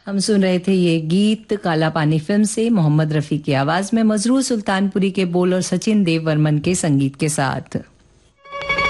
हम सुन रहे थे ये गीत काला पानी फिल्म से मोहम्मद रफी की आवाज में मजरूर सुल्तानपुरी के बोल और सचिन देव वर्मन के संगीत के साथ।